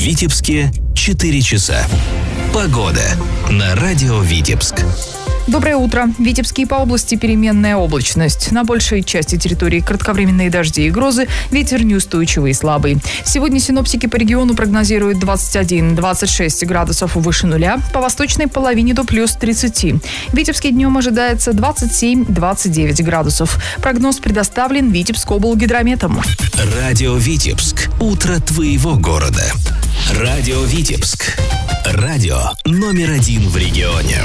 Витебске 4 часа. Погода на радио Витебск. Доброе утро. В Витебске и по области переменная облачность. На большей части территории кратковременные дожди и грозы, ветер неустойчивый и слабый. Сегодня синоптики по региону прогнозируют 21-26 градусов выше нуля, по восточной половине до плюс 30. В Витебске днем ожидается 27-29 градусов. Прогноз предоставлен Витебскоблгидрометом. Радио Витебск. Утро твоего города. Радио Витебск. Радио номер 1 в регионе.